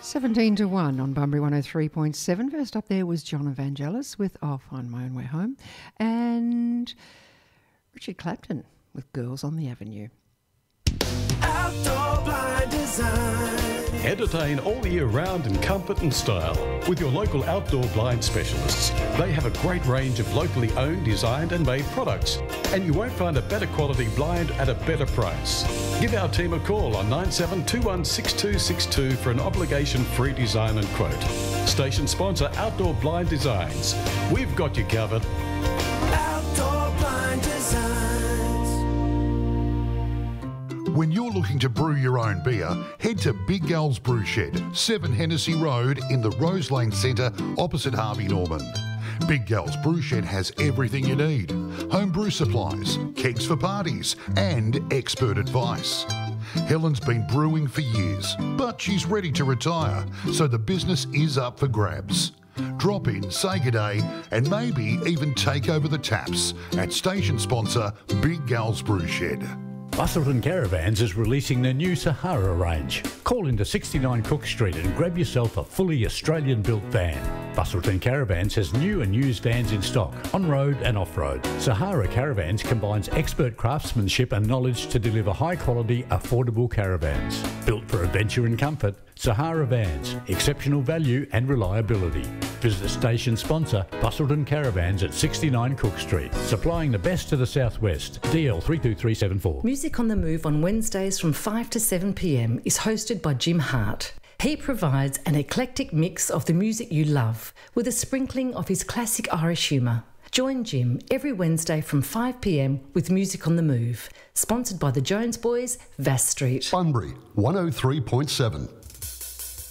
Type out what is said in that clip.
17 to 1 on Bunbury 103.7. First up there was John Evangelis with I'll Find My Own Way Home, and Richard Clapton with Girls on the Avenue. Outdoor Blind Design. Entertain all year round in comfort and style with your local outdoor blind specialists. They have a great range of locally owned, designed and made products, and you won't find a better quality blind at a better price. Give our team a call on 97216262 for an obligation-free design and quote. Station sponsor Outdoor Blind Designs. We've got you covered. Outdoor Blind Designs. When you're looking to brew your own beer, head to Big Gal's Brew Shed, 7 Hennessy Road in the Rose Lane Centre opposite Harvey Norman. Big Gal's Brew Shed has everything you need: home brew supplies, kegs for parties and expert advice. Helen's been brewing for years, but she's ready to retire, so the business is up for grabs. Drop in, say good day, and maybe even take over the taps at station sponsor Big Gal's Brew Shed. Busselton Caravans is releasing their new Sahara range. Call into 69 Cook Street and grab yourself a fully Australian-built van. Busselton Caravans has new and used vans in stock, on-road and off-road. Sahara Caravans combines expert craftsmanship and knowledge to deliver high-quality, affordable caravans. Built for adventure and comfort, Sahara Vans, exceptional value and reliability. Visit the station sponsor, Busselton Caravans at 69 Cook Street, supplying the best to the southwest. DL 32374. Music on the Move on Wednesdays from 5 to 7 p.m. is hosted by Jim Hart. He provides an eclectic mix of the music you love with a sprinkling of his classic Irish humour. Join Jim every Wednesday from 5 p.m. with Music on the Move, sponsored by the Jones Boys, Vass Street. Bunbury 103.7.